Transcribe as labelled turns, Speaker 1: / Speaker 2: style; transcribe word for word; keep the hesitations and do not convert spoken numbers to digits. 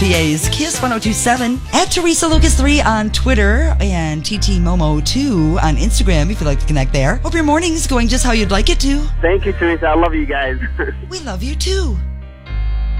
Speaker 1: P A's Kiss one oh two point seven, at Teresa Lucas three on Twitter, and T T Momo two on Instagram if you'd like to connect there. Hope your morning's going just how you'd like it to.
Speaker 2: Thank you, Teresa. I love you guys.
Speaker 1: We love you too.